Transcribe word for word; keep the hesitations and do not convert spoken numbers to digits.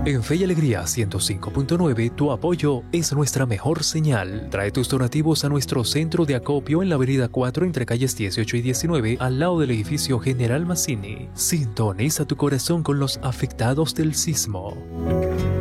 En Fe y Alegría ciento cinco punto nueve, tu apoyo es nuestra mejor señal. Trae tus donativos a nuestro centro de acopio en la avenida cuatro entre calles dieciocho y diecinueve, al lado del edificio General Mazzini. Sintoniza tu corazón con los afectados del sismo.